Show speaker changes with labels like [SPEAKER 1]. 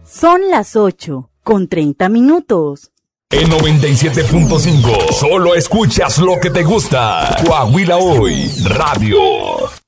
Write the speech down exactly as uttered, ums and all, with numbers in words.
[SPEAKER 1] Son las ocho con treinta minutos.
[SPEAKER 2] En noventa y siete punto cinco, solo escuchas lo que te gusta. Coahuila Hoy Radio.